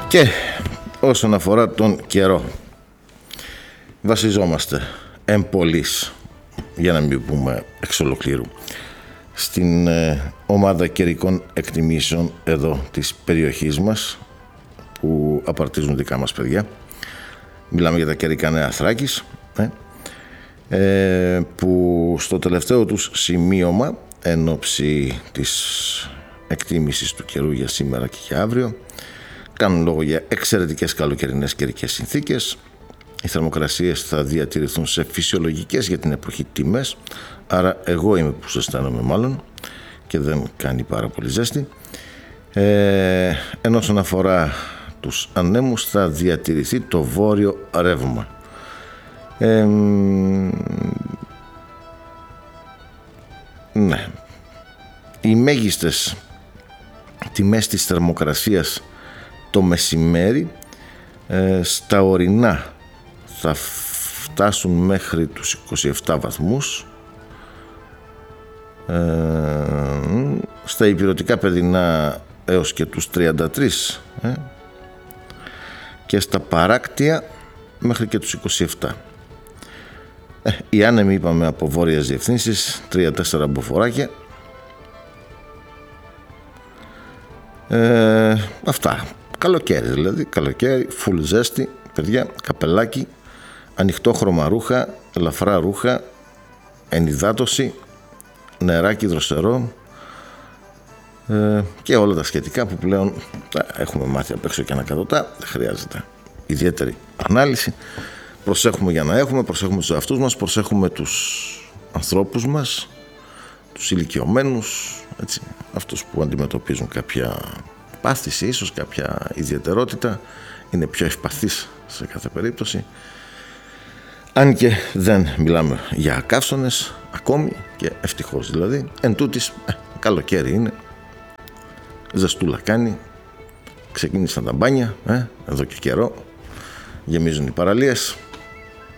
Και όσον αφορά τον καιρό, βασιζόμαστε εμπολής, για να μην πούμε εξ ολοκλήρου, στην ομάδα καιρικών εκτιμήσεων εδώ της περιοχής μας, που απαρτίζουν δικά μας παιδιά. Μιλάμε για τα καιρικά νέα Θράκης, που στο τελευταίο τους σημείωμα εν ώψη της εκτίμησης του καιρού για σήμερα και για αύριο κάνουν λόγο για εξαιρετικές καλοκαιρινές καιρικές συνθήκες. Οι θερμοκρασίες θα διατηρηθούν σε φυσιολογικές για την εποχή τιμές, άρα εγώ είμαι που ζεσταίνομαι μάλλον και δεν κάνει πάρα πολύ ζέστη. Ενώ όσον αφορά τους ανέμους θα διατηρηθεί το βόρειο ρεύμα. Ναι. Οι μέγιστες τιμές της θερμοκρασίας το μεσημέρι στα ορεινά θα φτάσουν μέχρι τους 27 βαθμούς, στα ηπειρωτικά παιδινά έως και τους 33 και στα παράκτια μέχρι και τους 27. Οι άνεμοι είπαμε από βόρειες διευθύνσεις 3-4 μποφοράκια. Αυτά. Καλοκαίρι δηλαδή, καλοκαίρι, φουλ ζέστη, παιδιά, καπελάκι, ανοιχτόχρωμα ρούχα, ελαφρά ρούχα, ενυδάτωση, νεράκι δροσερό και όλα τα σχετικά που πλέον έχουμε μάθει απ' έξω και ανακατοτά. Δεν χρειάζεται ιδιαίτερη ανάλυση. Προσέχουμε για να έχουμε, προσέχουμε τους εαυτούς μας, προσέχουμε τους ανθρώπους μας, τους ηλικιωμένους, έτσι, αυτούς που αντιμετωπίζουν κάποια πάθηση, ίσως κάποια ιδιαιτερότητα, είναι πιο ευπαθείς σε κάθε περίπτωση. Αν και δεν μιλάμε για καύσονες ακόμη, και ευτυχώς δηλαδή. Εν τούτης, καλοκαίρι είναι, ζεστούλα κάνει, ξεκίνησαν τα μπάνια, εδώ και καιρό, γεμίζουν οι παραλίες.